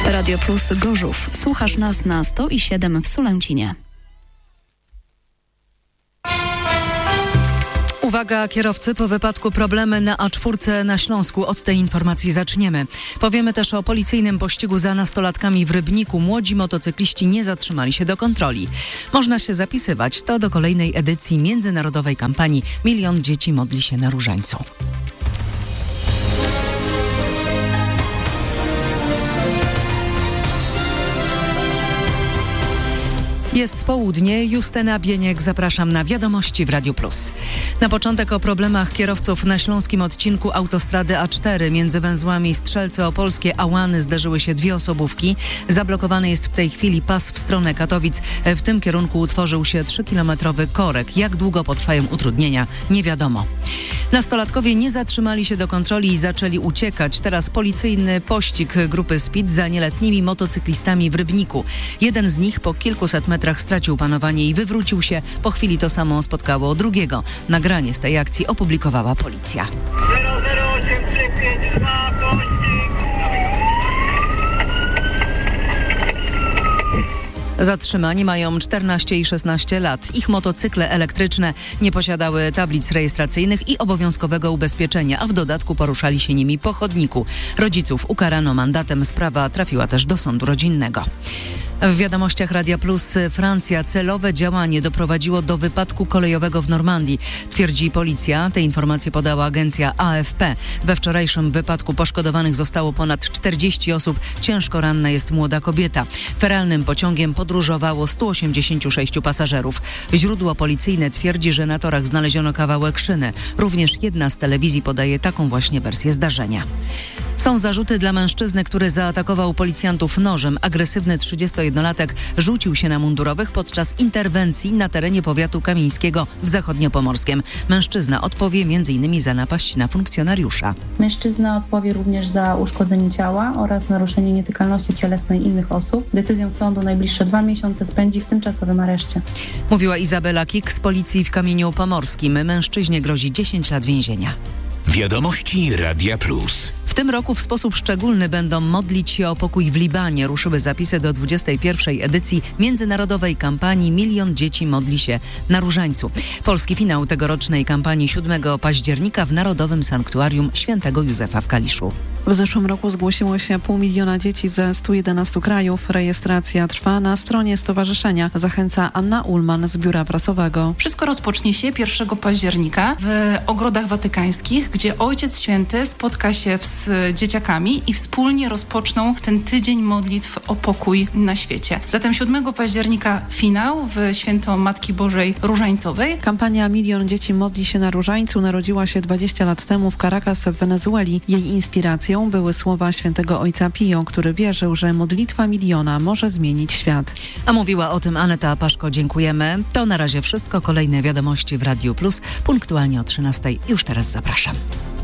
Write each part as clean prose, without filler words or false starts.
Radio Plus Gorzów. Słuchasz nas na 107 w Sulęcinie. Uwaga kierowcy, po wypadku problemy na A4 na Śląsku. Od tej informacji zaczniemy. Powiemy też o policyjnym pościgu za nastolatkami w Rybniku. Młodzi motocykliści nie zatrzymali się do kontroli. Można się zapisywać. To do kolejnej edycji międzynarodowej kampanii Milion dzieci modli się na Różańcu. Jest południe, Justyna Bieniek, zapraszam na Wiadomości w Radiu Plus. Na początek o problemach kierowców na śląskim odcinku autostrady A4 między węzłami Strzelce Opolskie a Łany zderzyły się dwie osobówki. Zablokowany jest w tej chwili pas w stronę Katowic. W tym kierunku utworzył się 3-kilometrowy korek. Jak długo potrwają utrudnienia, nie wiadomo. Nastolatkowie nie zatrzymali się do kontroli i zaczęli uciekać. Teraz policyjny pościg grupy Speed za nieletnimi motocyklistami w Rybniku. Jeden z nich po kilkuset metrach stracił panowanie i wywrócił się. Po chwili to samo spotkało drugiego. Nagranie z tej akcji opublikowała policja. 00852 pościg. Zatrzymani mają 14 i 16 lat. Ich motocykle elektryczne nie posiadały tablic rejestracyjnych i obowiązkowego ubezpieczenia, a w dodatku poruszali się nimi po chodniku. Rodziców ukarano mandatem. Sprawa trafiła też do sądu rodzinnego. W Wiadomościach Radia Plus Francja celowe działanie doprowadziło do wypadku kolejowego w Normandii, twierdzi policja. Te informacje podała agencja AFP. We wczorajszym wypadku poszkodowanych zostało ponad 40 osób. Ciężko ranna jest młoda kobieta. Feralnym pociągiem podróżowało 186 pasażerów. Źródło policyjne twierdzi, że na torach znaleziono kawałek szyny. Również jedna z telewizji podaje taką właśnie wersję zdarzenia. Są zarzuty dla mężczyzny, który zaatakował policjantów nożem. Agresywny 31-latek rzucił się na mundurowych podczas interwencji na terenie powiatu kamińskiego w Zachodniopomorskiem. Mężczyzna odpowie m.in. za napaść na funkcjonariusza. Mężczyzna odpowie również za uszkodzenie ciała oraz naruszenie nietykalności cielesnej innych osób. Decyzją sądu najbliższe 2 miesiące spędzi w tymczasowym areszcie. Mówiła Izabela Kik z policji w Kamieniu Pomorskim. Mężczyźnie grozi 10 lat więzienia. Wiadomości Radia Plus. W tym roku w sposób szczególny będą modlić się o pokój w Libanie. Ruszyły zapisy do 21. edycji międzynarodowej kampanii Milion dzieci modli się na Różańcu. Polski finał tegorocznej kampanii 7 października w Narodowym Sanktuarium Świętego Józefa w Kaliszu. W zeszłym roku zgłosiło się 500 000 dzieci ze 111 krajów. Rejestracja trwa na stronie stowarzyszenia. Zachęca Anna Ullman z Biura Prasowego. Wszystko rozpocznie się 1 października w Ogrodach Watykańskich, gdzie Ojciec Święty spotka się z dzieciakami i wspólnie rozpoczną ten tydzień modlitw o pokój na świecie. Zatem 7 października finał w święto Matki Bożej Różańcowej. Kampania Milion dzieci modli się na Różańcu narodziła się 20 lat temu w Caracas w Wenezueli. Jej inspiracją były słowa świętego ojca Pio, który wierzył, że modlitwa miliona może zmienić świat. A mówiła o tym Aneta Paszko. Dziękujemy. To na razie wszystko. Kolejne wiadomości w Radiu Plus. Punktualnie o 13:00. Już teraz zapraszam.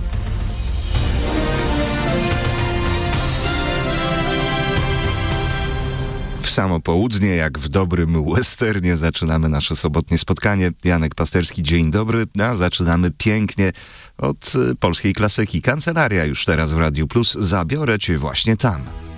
W samo południe, jak w dobrym westernie, zaczynamy nasze sobotnie spotkanie. Janek Pasterski, dzień dobry. A zaczynamy pięknie od polskiej klasyki. Kancelaria już teraz w Radiu Plus. Zabiorę cię właśnie tam.